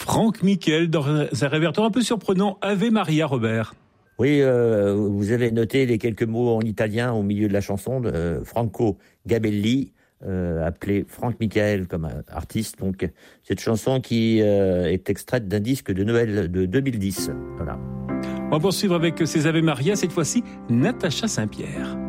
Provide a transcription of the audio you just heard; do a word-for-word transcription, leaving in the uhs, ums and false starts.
Franck Michael dans un répertoire un peu surprenant, Ave Maria, Robert. Oui, euh, vous avez noté les quelques mots en italien au milieu de la chanson de euh, Franco Gabelli, euh, appelé Franck Michael comme euh, artiste. Donc, cette chanson qui euh, est extraite d'un disque de Noël de deux mille dix. Voilà. On va poursuivre avec ces Ave Maria, cette fois-ci Natacha Saint-Pierre.